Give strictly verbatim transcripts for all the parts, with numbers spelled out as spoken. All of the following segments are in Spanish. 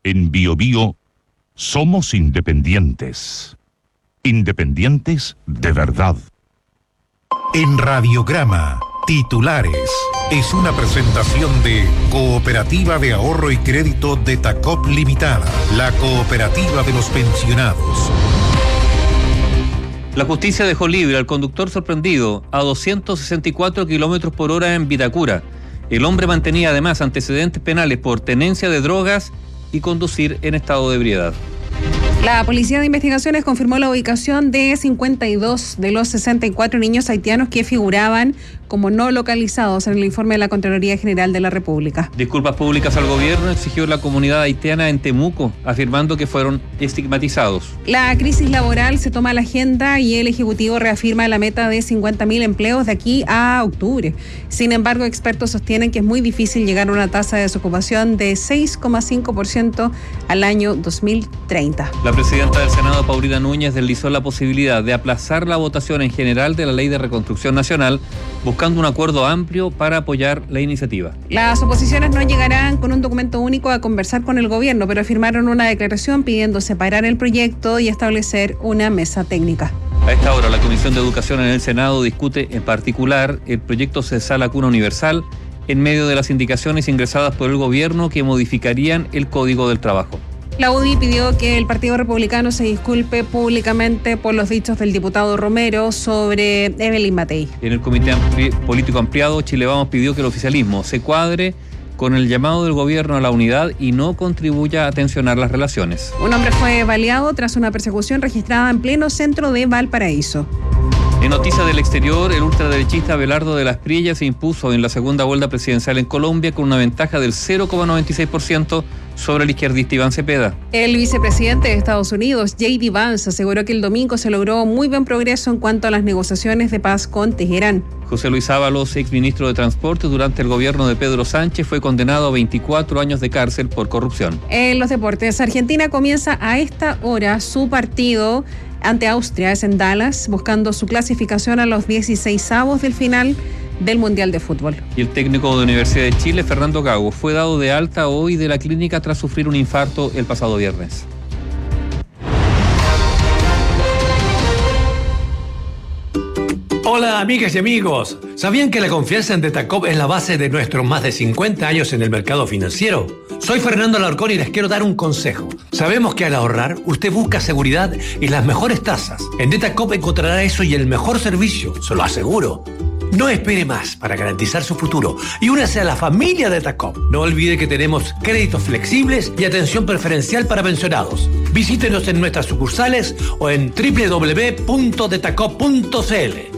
En Bio Bio somos independientes. Independientes de verdad. En Radiograma, titulares. Es una presentación de Cooperativa de Ahorro y Crédito de Tacop Limitada, la cooperativa de los pensionados. La justicia dejó libre al conductor sorprendido a doscientos sesenta y cuatro kilómetros por hora en Vitacura. El hombre mantenía además antecedentes penales por tenencia de drogas y conducir en estado de ebriedad. La Policía de Investigaciones confirmó la ubicación de cincuenta y dos de los sesenta y cuatro niños haitianos que figuraban como no localizados en el informe de la Contraloría General de la República. Disculpas públicas al gobierno exigió la comunidad haitiana en Temuco, afirmando que fueron estigmatizados. La crisis laboral se toma a la agenda y el Ejecutivo reafirma la meta de cincuenta mil empleos de aquí a octubre. Sin embargo, expertos sostienen que es muy difícil llegar a una tasa de desocupación de seis coma cinco por ciento al año dos mil treinta. La presidenta del Senado, Paulina Núñez, deslizó la posibilidad de aplazar la votación en general de la Ley de Reconstrucción Nacional, buscando un acuerdo amplio para apoyar la iniciativa. Las oposiciones no llegarán con un documento único a conversar con el gobierno, pero firmaron una declaración pidiendo separar el proyecto y establecer una mesa técnica. A esta hora, la Comisión de Educación en el Senado discute en particular el proyecto Cesar la Cuna Universal en medio de las indicaciones ingresadas por el gobierno que modificarían el Código del Trabajo. La U D I pidió que el Partido Republicano se disculpe públicamente por los dichos del diputado Romero sobre Evelyn Matei. En el Comité Ampli- Político Ampliado, Chile Vamos pidió que el oficialismo se cuadre con el llamado del gobierno a la unidad y no contribuya a tensionar las relaciones. Un hombre fue baleado tras una persecución registrada en pleno centro de Valparaíso. En noticias del exterior, el ultraderechista Abelardo de las Priellas se impuso en la segunda vuelta presidencial en Colombia con una ventaja del cero coma noventa y seis por ciento sobre el izquierdista Iván Cepeda. El vicepresidente de Estados Unidos, J D Vance, aseguró que el domingo se logró muy buen progreso en cuanto a las negociaciones de paz con Teherán. José Luis Ábalos, exministro de Transporte durante el gobierno de Pedro Sánchez, fue condenado a veinticuatro años de cárcel por corrupción. En los deportes, Argentina comienza a esta hora su partido ante Austria, es en Dallas, buscando su clasificación a los dieciseisavos del final del Mundial de Fútbol. Y el técnico de Universidad de Chile, Fernando Gago, fue dado de alta hoy de la clínica tras sufrir un infarto el pasado viernes. Hola amigas y amigos, ¿sabían que la confianza en Detacop es la base de nuestros más de cincuenta años en el mercado financiero? Soy Fernando Alarcón y les quiero dar un consejo. Sabemos que al ahorrar usted busca seguridad y las mejores tasas. En Detacop encontrará eso y el mejor servicio, se lo aseguro. No espere más para garantizar su futuro y únase a la familia de Detacop. No olvide que tenemos créditos flexibles y atención preferencial para pensionados. Visítenos en nuestras sucursales o en doble u doble u doble u punto detacop punto c l.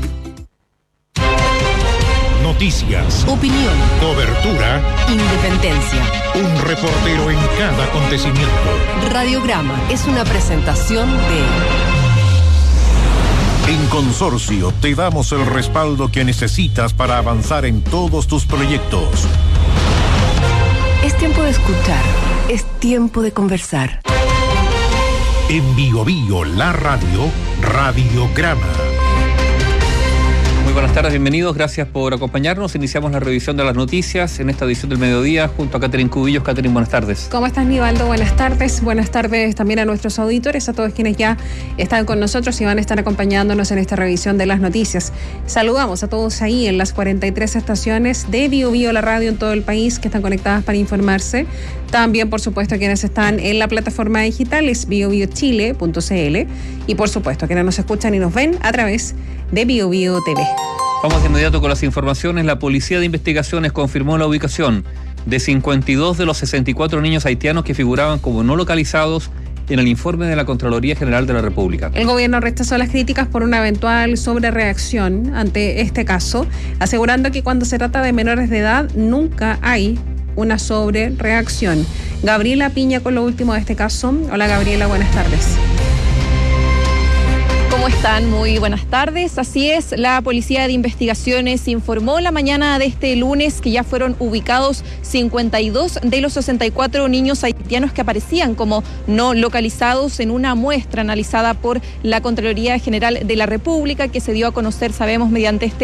Noticias, opinión, cobertura, independencia. un reportero en cada acontecimiento. Radiograma es una presentación de... En Consorcio te damos el respaldo que necesitas para avanzar en todos tus proyectos. Es tiempo de escuchar, es tiempo de conversar. En Bio Bio, la radio, Radiograma. Muy buenas tardes, bienvenidos, gracias por acompañarnos. Iniciamos la revisión de las noticias en esta edición del mediodía junto a Catherine Cubillos. Catherine, buenas tardes. ¿Cómo estás, Nivaldo? Buenas tardes. Buenas tardes también a nuestros auditores, a todos quienes ya están con nosotros y van a estar acompañándonos en esta revisión de las noticias. Saludamos a todos ahí en las cuarenta y tres estaciones de Bio Bio, la radio en todo el país, que están conectadas para informarse. También, por supuesto, quienes están en la plataforma digital es bio bio chile punto c l y, por supuesto, quienes nos escuchan y nos ven a través de Bio Bio T V. Vamos de inmediato con las informaciones. La Policía de Investigaciones confirmó la ubicación de cincuenta y dos de los sesenta y cuatro niños haitianos que figuraban como no localizados en el informe de la Contraloría General de la República. El gobierno rechazó las críticas por una eventual sobrereacción ante este caso, asegurando que cuando se trata de menores de edad nunca hay una sobrereacción. Gabriela Piña con lo último de este caso. Hola Gabriela, buenas tardes. ¿Cómo están? Muy buenas tardes. Así es, la Policía de Investigaciones informó la mañana de este lunes que ya fueron ubicados cincuenta y dos de los sesenta y cuatro niños haitianos que aparecían como no localizados en una muestra analizada por la Contraloría General de la República que se dio a conocer, sabemos, mediante este